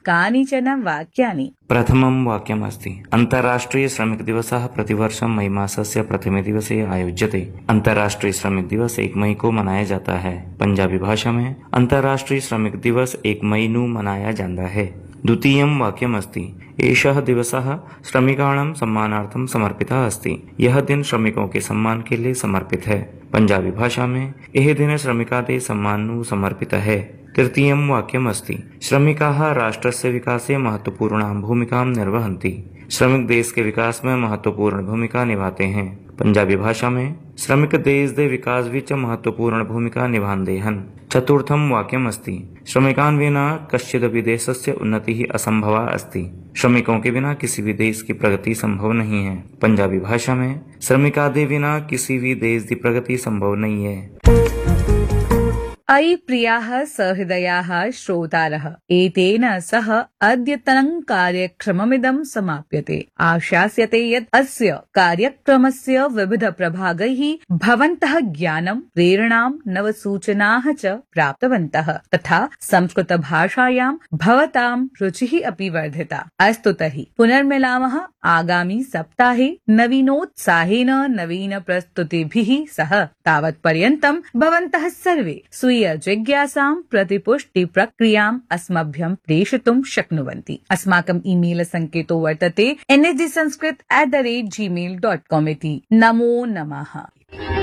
कानिचन वाक्यानि। प्रथमं वाक्यमस्ति अन्ताराष्ट्रिय श्रमिक दिवसः प्रतिवर्षं मई मासस्य प्रथमे दिवसे आयोज्यते। अंतर्राष्ट्रीय श्रमिक दिवस 1 मई को मनाया जाता है। पंजाबी भाषा में अंतर्राष्ट्रीय श्रमिक दिवस 1 मई नू मनाया जाता है। द्वितीयं वाक्यमस्ति एषः दिवसः श्रमिकाणां सम्मानार्थं समर्पितः अस्ति। यह दिन श्रमिकों के सम्मान के लिए समर्पित है। पंजाबी भाषा में यह दिन श्रमिकादे सम्मानु समर्पित है। तृतीयं वाक्यमस्ति श्रमिकाः राष्ट्रस्य विकासे महत्वपूर्णां भूमिकां निर्वहन्ति। श्रमिक देश के विकास में महत्वपूर्ण भूमिका निभाते हैं। पंजाबी भाषा में श्रमिक देश दे विकास विच महत्वपूर्ण भूमिका निभाते हैं। चतुर्थं वाक्यमस्ति श्रमिकान् विना कश्चिदपि देशस्य उन्नतिः असंभवा अस्ति। श्रमिकों के बिना किसी भी देश की प्रगति संभव नहीं है। पंजाबी भाषा में श्रमिकादे बिना किसी भी देश की प्रगति संभव नहीं है। अयि प्रियाः सहृदयाः श्रोतारः, एतेन सह अद्यतनं कार्यक्रममिदं समाप्यते। आशास्यते यत् अस्य कार्यक्रमस्य विविध प्रभागैः भवन्तः ज्ञानं, प्रेरणां, नवसूचनाः च प्राप्तवन्तः तथा संस्कृत भाषायां भवतां रुचिः अपि वर्धिता। अस्तु तर्हि पुनर्मिलामः आगामी सप्ताहे नवीनोत्साहेन नवीन प्रस्तुतिभिः सह। तावत्पर्यन्तं भवन्तः सर्वे जिज्ञासां प्रतिपुष्टि प्रक्रियाम् अस्मभ्यं प्रेषयितुं शक्नुवन्ति। अस्माकं ईमेल सङ्केतो वर्तते NSDSanskrit@gmail.com इति। नमो नमः।